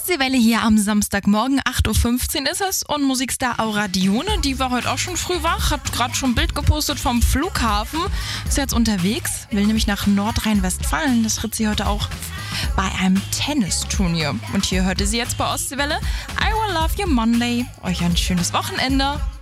Ostseewelle hier am Samstagmorgen, 8.15 Uhr ist es. Und Musikstar Aura Dione, die war heute auch schon früh wach, hat gerade schon ein Bild gepostet vom Flughafen. Ist jetzt unterwegs, will nämlich nach Nordrhein-Westfalen. Das ritt sie heute auch bei einem Tennisturnier. Und hier hörte sie jetzt bei Ostseewelle I Will Love You Monday. Euch ein schönes Wochenende.